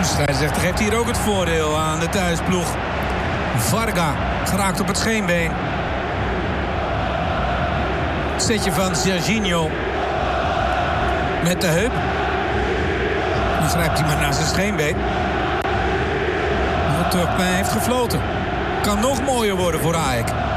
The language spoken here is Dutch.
De scheidsrechter geeft hier ook het voordeel aan de thuisploeg. Varga geraakt op het scheenbeen. Zetje van Serginho. Met de heup. Dan grijpt hij maar naar zijn scheenbeen. De Turkpijn heeft gefloten. Kan nog mooier worden voor Ajax.